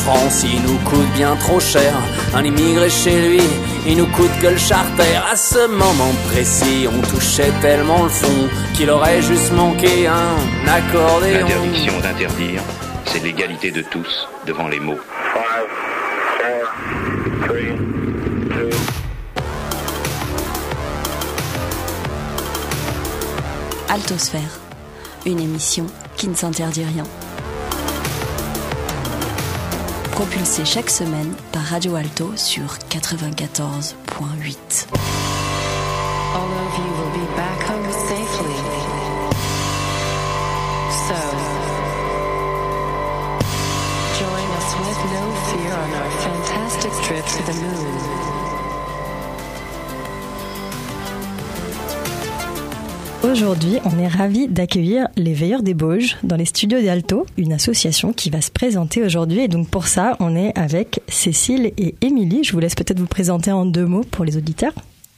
France, il nous coûte bien trop cher. Un immigré chez lui, il nous coûte que le charter. À ce moment précis, on touchait tellement le fond qu'il aurait juste manqué un accordéon. L'interdiction d'interdire, c'est l'égalité de tous devant les mots. 5, 4, 3, 2. Altosphère, une émission qui ne s'interdit rien. Propulsée chaque semaine par Radio Alto sur 94.8. All of you will be back home safely. So, join us with no fear on our fantastic trip to the moon. Aujourd'hui, on est ravis d'accueillir les Veilleurs des Bauges dans les studios d'Alto, une association qui va se présenter aujourd'hui. Et donc pour ça, on est avec Cécile et Émilie. Je vous laisse peut-être vous présenter en 2 mots pour les auditeurs.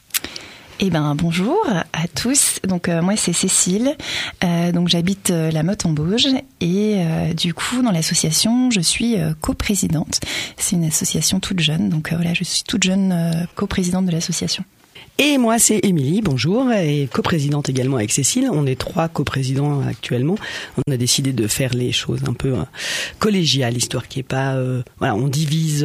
Bonjour à tous. Donc moi c'est Cécile. Donc j'habite la Motte-en-Bauge et du coup dans l'association je suis coprésidente. C'est une association toute jeune. Donc voilà, je suis toute jeune coprésidente de l'association. Et moi, c'est Émilie, bonjour, et coprésidente également avec Cécile. On est 3 coprésidents actuellement. On a décidé de faire les choses un peu collégiales, histoire qu'il n'y ait pas... voilà, on divise,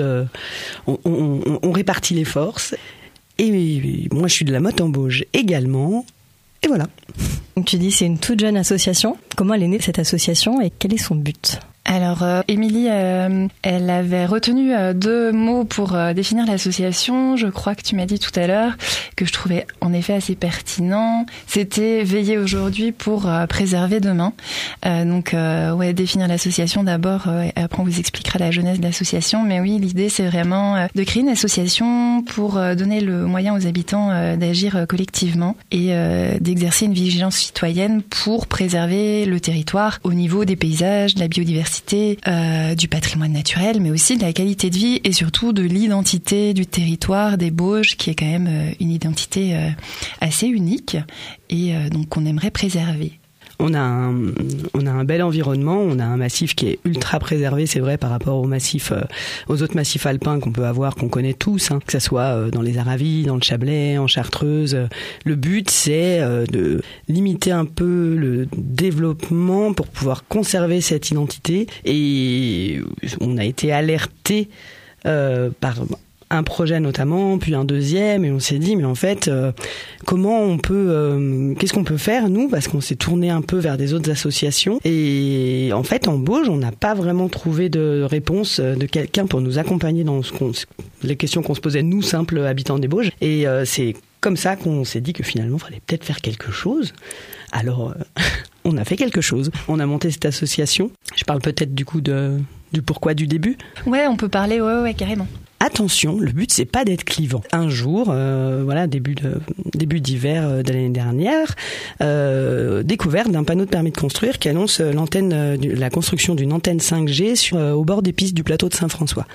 on répartit les forces. Et moi, je suis de la Motte-en-Bauge également. Et voilà. Donc tu dis c'est une toute jeune association. Comment elle est née cette association et quel est son but ? Alors, Émilie, elle avait retenu 2 mots pour définir l'association. Je crois que tu m'as dit tout à l'heure que je trouvais en effet assez pertinent. C'était veiller aujourd'hui pour préserver demain. Donc, définir l'association d'abord. Après, on vous expliquera la genèse de l'association. Mais oui, l'idée, c'est vraiment de créer une association pour donner le moyen aux habitants d'agir collectivement et d'exercer une vigilance citoyenne pour préserver le territoire au niveau des paysages, de la biodiversité, du patrimoine naturel, mais aussi de la qualité de vie et surtout de l'identité du territoire des Bauges, qui est quand même une identité assez unique et donc qu'on aimerait préserver. On a un bel environnement, on a un massif qui est ultra préservé, c'est vrai, par rapport aux autres massifs alpins qu'on peut avoir, qu'on connaît tous, que ça soit dans les Aravis, dans le Chablais, en Chartreuse. Le but, c'est de limiter un peu le développement pour pouvoir conserver cette identité. Et on a été alerté par un projet notamment, puis un deuxième, et on s'est dit mais en fait comment on peut qu'est-ce qu'on peut faire nous, parce qu'on s'est tourné un peu vers des autres associations et en fait en Bauge on n'a pas vraiment trouvé de réponse de quelqu'un pour nous accompagner dans les questions qu'on se posait nous simples habitants des Bauges, et c'est comme ça qu'on s'est dit que finalement il fallait peut-être faire quelque chose. Alors on a fait quelque chose, on a monté cette association. Je parle peut-être du coup du pourquoi du début. Ouais, on peut parler, ouais, carrément. Attention, le but c'est pas d'être clivant. Un jour, début d'hiver de l'année dernière, découverte d'un panneau de permis de construire qui annonce la construction d'une antenne 5G au bord des pistes du plateau de Saint-François.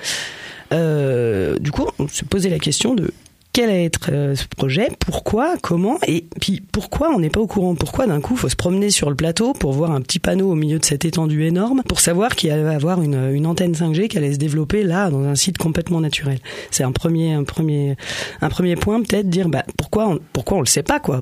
Du coup, on se posait la question de quel allait être ce projet, pourquoi, comment, et puis pourquoi on n'est pas au courant, pourquoi d'un coup il faut se promener sur le plateau pour voir un petit panneau au milieu de cette étendue énorme pour savoir qu'il allait avoir une antenne 5G qui allait se développer là dans un site complètement naturel. C'est un premier point, peut-être dire pourquoi on le sait pas, quoi.